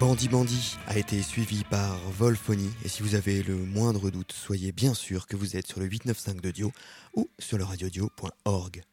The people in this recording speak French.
Bandi Bandi a été suivi par Volphonie, et si vous avez le moindre doute, soyez bien sûr que vous êtes sur le 895 de Dio ou sur le radiodio.org.